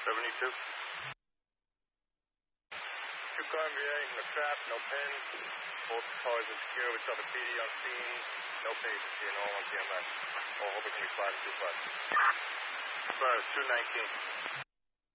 72. Two-car MVA, no trap, no pins. Both cars are secure. We saw the PD on scene. No patients here, no on TMS. All hope it can be 5 and 2 5. 219.